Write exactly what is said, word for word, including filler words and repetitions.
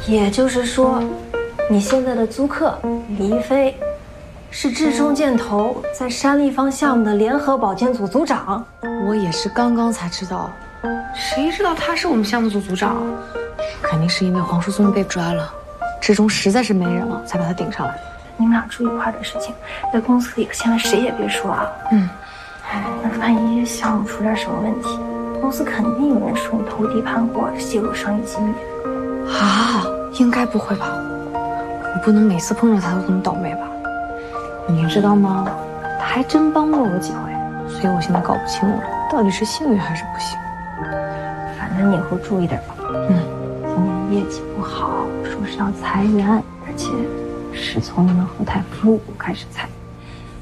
也就是说，你现在的租客黎飞，是智中箭头在山立方项目的联合保监组组长。 我也是刚刚才知道。谁知道他是我们项目组组长？肯定是因为黄淑尊被抓了，智中实在是没人了，才把他顶上来。 你们俩注意块的事情，在公司里可千万谁也别说啊。 嗯。 哎，那万一项目出点什么问题，公司肯定有人说你投地盘货，泄露商业机密。 啊，应该不会吧？我不能每次碰上他都这么倒霉吧？你知道吗？他还真帮过我几回，所以我现在搞不清了，到底是幸运还是不幸。 反正你以后注意点吧。 嗯， 今年业绩不好，说是要裁员，而且是从你们后台服务部开始裁。